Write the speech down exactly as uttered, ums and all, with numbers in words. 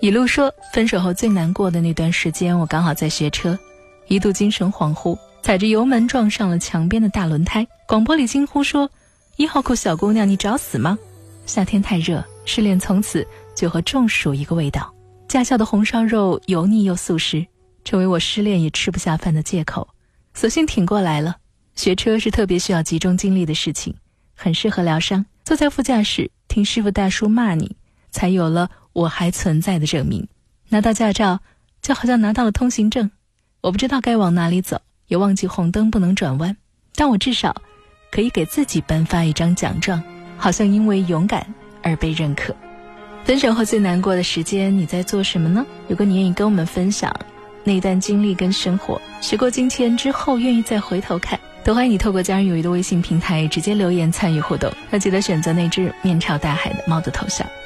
一路说，分手后最难过的那段时间，我刚好在学车，一度精神恍惚，踩着油门撞上了墙边的大轮胎，广播里惊呼说：一号库小姑娘，你找死吗？夏天太热，失恋从此就和中暑一个味道。驾校的红烧肉油腻又速食，成为我失恋也吃不下饭的借口，索性挺过来了。学车是特别需要集中精力的事情，很适合疗伤，坐在副驾驶听师傅大叔骂你，才有了我还存在的证明。拿到驾照就好像拿到了通行证，我不知道该往哪里走，也忘记红灯不能转弯，但我至少可以给自己颁发一张奖状，好像因为勇敢而被认可。分手后最难过的时间，你在做什么呢？如果你愿意跟我们分享那一段经历跟生活，时过境迁之后愿意再回头看，都欢迎你透过家人有谊的微信平台直接留言参与互动，要记得选择那只面朝大海的猫的头像。